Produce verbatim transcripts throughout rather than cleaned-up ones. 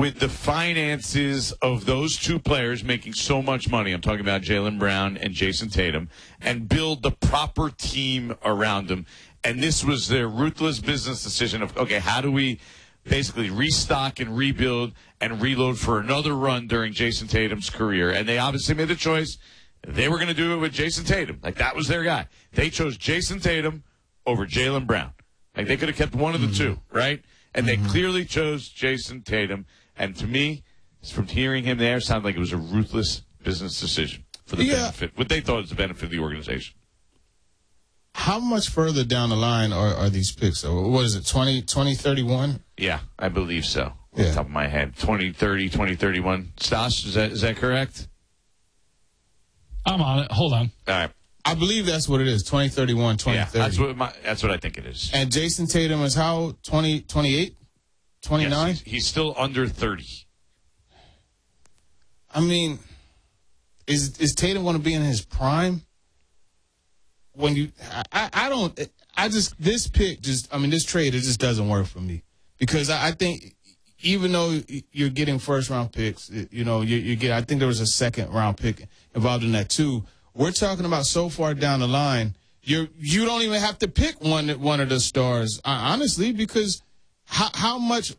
with the finances of those two players making so much money, I'm talking about Jaylen Brown and Jason Tatum, and build the proper team around them. And this was their ruthless business decision of, okay, how do we basically restock and rebuild and reload for another run during Jason Tatum's career? And they obviously made the choice. They were going to do it with Jason Tatum. Like, that was their guy. They chose Jason Tatum over Jaylen Brown. Like, they could have kept one of the mm-hmm. two, right? And mm-hmm. they clearly chose Jason Tatum. And to me, from hearing him there, it sounded like it was a ruthless business decision for the yeah. benefit, what they thought was the benefit of the organization. How much further down the line are, are these picks? What is it, twenty, twenty thirty-one? Yeah, I believe so. Off yeah. the top of my head. twenty thirty, twenty thirty-one. Stas, is that, is that correct? I'm on it. Hold on. All right. I believe that's what it is, twenty thirty-one, twenty thirty. Yeah, that's what, my, that's what I think it is. And Jason Tatum is how, twenty, twenty-eight, twenty-nine? Yes, he's, he's still under thirty. I mean, is is Tatum going to be in his prime? When you, I, I don't, I just, this pick just, I mean, this trade, it just doesn't work for me. Because I, I think, even though you're getting first round picks, you know, you, you get, I think there was a second round pick involved in that too. We're talking about so far down the line, you you don't even have to pick one one of the stars, honestly, because how how much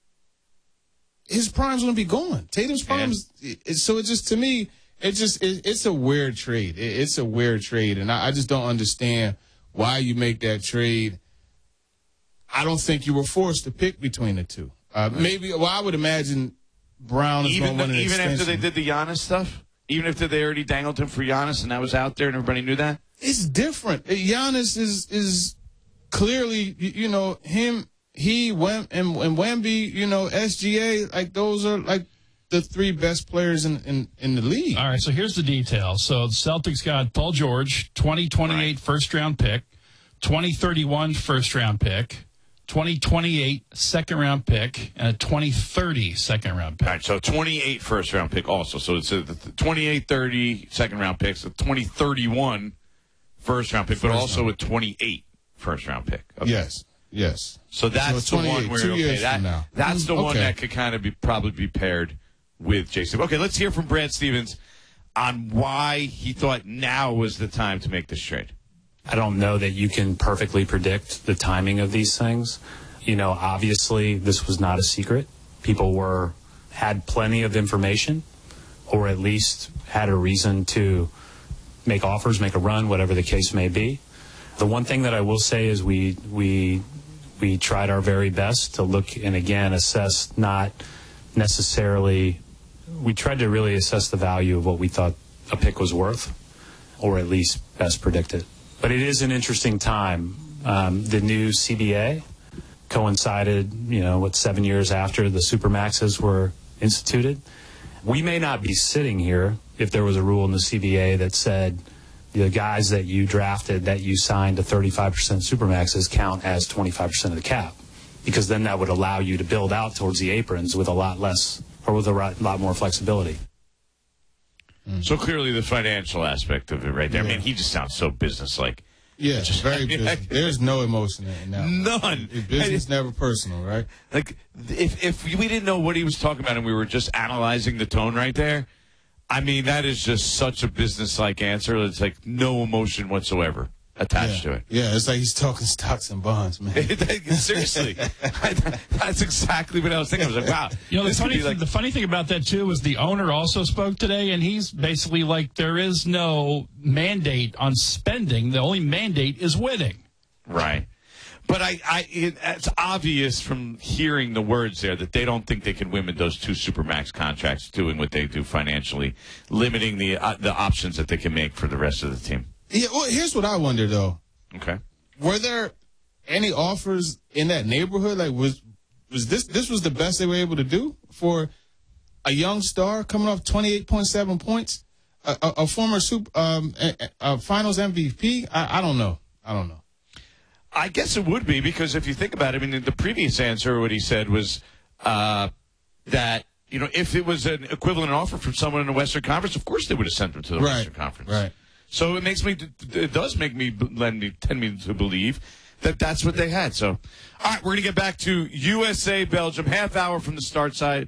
his prime's going to be gone. Tatum's prime's, yeah. so it just, to me, it just it, it's a weird trade. It, it's a weird trade, and I, I just don't understand why you make that trade. I don't think you were forced to pick between the two. Uh, maybe, well, I would imagine Brown is going to win an Even extension. after they did the Giannis stuff? Even if they already dangled him for Giannis and that was out there and everybody knew that? It's different. Giannis is is clearly, you, you know, him, he, Wem, and, and Wemby, you know, S G A, like those are like the three best players in, in, in the league. All right, so here's the details. So the Celtics got Paul George, twenty twenty-eight right. first-round pick, twenty thirty-one first-round pick, twenty twenty-eight second-round pick, and a twenty thirty second-round pick. All right, so twenty-eight first-round pick also. So it's a twenty-eight thirty second-round picks, a twenty thirty-one first-round pick, but also a twenty-eight first-round pick. Okay. Yes, yes. So that's so the one where, two okay, years that, from now. that's the okay. one that could kind of be probably be paired with Jason. Okay, let's hear from Brad Stevens on why he thought now was the time to make this trade. I don't know that you can perfectly predict the timing of these things. You know, obviously, this was not a secret. People were had plenty of information, or at least had a reason to make offers, make a run, whatever the case may be. The one thing that I will say is we we we tried our very best to look and again assess not necessarily. We tried to really assess the value of what we thought a pick was worth, or at least best predict it. But it is an interesting time. Um, the new C B A coincided, you know, what, seven years after the Supermaxes were instituted. We may not be sitting here if there was a rule in the C B A that said the guys that you drafted, that you signed to thirty-five percent Supermaxes count as twenty-five percent of the cap, because then that would allow you to build out towards the aprons with a lot less, or with a lot more flexibility. So clearly the financial aspect of it right there. Yeah. I mean, he just sounds so business-like. Yeah, just, very I mean, business. There's no emotion in that. None. Business never personal, right? Like, if if we didn't know what he was talking about and we were just analyzing the tone right there, I mean, that is just such a business-like answer. It's like no emotion whatsoever attached yeah. to it. Yeah, it's like he's talking stocks and bonds, man. Seriously. That's exactly what I was thinking. I was like, wow. You know, the funny, like... the funny thing about that, too, was the owner also spoke today, and he's basically like, there is no mandate on spending. The only mandate is winning. Right. But I, I, it, it's obvious from hearing the words there that they don't think they can win with those two Supermax contracts doing what they do financially, limiting the uh, the options that they can make for the rest of the team. Yeah, well, here's what I wonder, though. Okay. Were there any offers in that neighborhood? Like, was was this this was the best they were able to do for a young star coming off twenty-eight point seven points, a, a, a former super, um, a, a Finals M V P? I, I don't know. I don't know. I guess it would be, because if you think about it, I mean, the previous answer, what he said was uh, that, you know, if it was an equivalent offer from someone in the Western Conference, of course they would have sent him to the right. Western Conference. Right. So it makes me, it does make me, lend me, tend me to believe that that's what they had. So, all right, we're going to get back to U S A, Belgium, half hour from the start side.